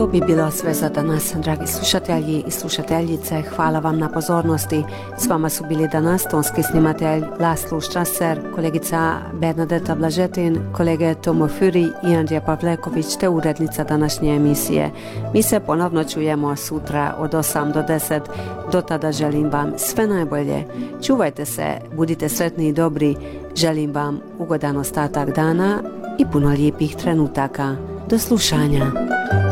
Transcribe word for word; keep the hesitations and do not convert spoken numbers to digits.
bi bilo sve za danas, dragi slušatelji i slušateljice. Hvala vam na pozornosti. S vama su bili danas tonski snimatelj Laslo Strasser, kolegica Bernadeta Blažetin, kolege Tomo Furi i Andrija Pavleković te urednica današnje emisije. Mi se ponovno čujemo sutra od osam do deset. Do tada želim vam sve najbolje. Čuvajte se, budite sretni i dobri. Želim vam ugodan ostatak dana i puno lijepih trenutaka. Do slušanja.